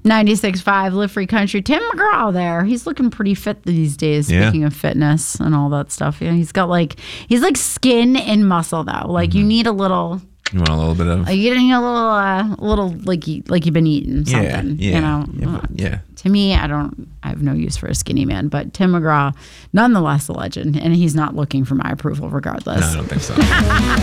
96.5 Live Free Country. Tim McGraw there. He's looking pretty fit these days, speaking of fitness and all that stuff. Yeah, he's like skin and muscle, though. Like, you need a little... You want a little bit of... You're getting a little like you've been eating something, you know? Yeah. To me, I have no use for a skinny man, but Tim McGraw, nonetheless a legend, and he's not looking for my approval regardless. No, I don't think so.